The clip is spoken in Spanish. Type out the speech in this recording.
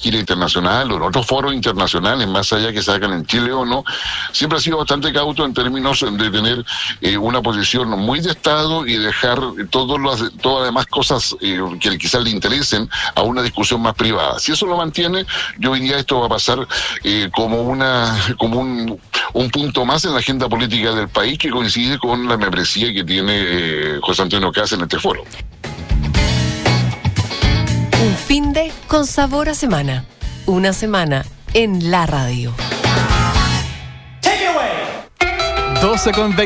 gira internacional o en otros foros internacionales, más allá que se hagan en Chile o no, siempre ha sido bastante cauto en términos de tener una posición muy de Estado y dejar todas las demás cosas que quizás le interesen a una discusión más privada. Si eso lo mantiene, yo diría esto va a pasar como un punto más en la agenda política del país, que coincide con la membresía que tiene José Antonio Kast en este foro. Un fin de con sabor a semana. Una semana en la radio. 12:20.